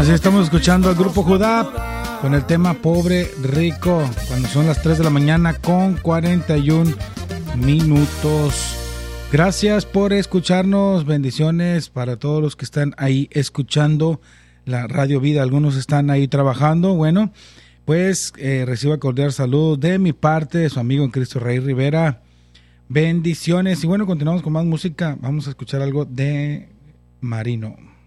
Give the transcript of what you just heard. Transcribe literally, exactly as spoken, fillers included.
Así estamos escuchando al grupo Judá con el tema Pobre Rico, cuando son las tres de la mañana con cuarenta y un minutos. Gracias por escucharnos, bendiciones para todos los que están ahí escuchando la Radio Vida. Algunos están ahí trabajando. Bueno, pues eh, reciba cordial saludo de mi parte, de su amigo en Cristo Rey Rivera. Bendiciones. Y bueno, continuamos con más música. Vamos a escuchar algo de Marino.